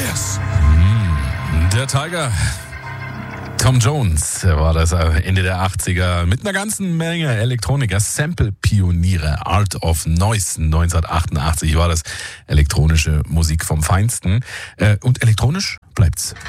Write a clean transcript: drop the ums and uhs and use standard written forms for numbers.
Yes. Der Tiger. Tom Jones war das Ende der 80er mit einer ganzen Menge Elektroniker, Sample-Pioniere. Art of Noise 1988 war das elektronische Musik vom Feinsten. Und elektronisch bleibt's.